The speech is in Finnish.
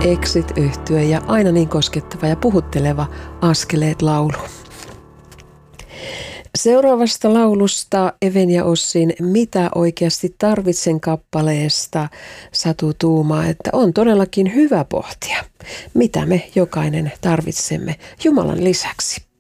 Exit-yhtye ja aina niin koskettava ja puhutteleva Askeleet-laulu. Seuraavasta laulusta Even ja Ossin Mitä oikeasti tarvitsen kappaleesta Satu tuumaa, että on todellakin hyvä pohtia, mitä me jokainen tarvitsemme Jumalan lisäksi.